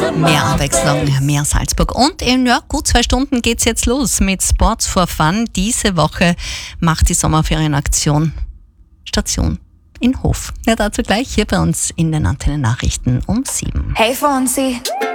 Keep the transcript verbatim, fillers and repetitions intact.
Mehr Abwechslung, mehr Salzburg. Und in ja, gut zwei Stunden geht's jetzt los mit Sports for Fun. Diese Woche macht die Sommerferienaktion Station in Hof. Ja, dazu gleich hier bei uns in den Antenne Nachrichten um sieben. Hey Fonsi,